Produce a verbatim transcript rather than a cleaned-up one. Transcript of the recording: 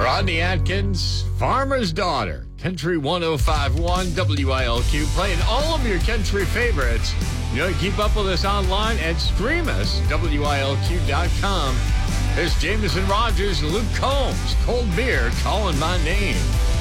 Rodney Atkins, Farmer's Daughter, Country one oh five point one W I L Q, playing all of your country favorites. You know, keep up with us online and stream us, W I L Q dot com. There's Jameson Rogers and Luke Combs, Cold Beer, Calling My Name.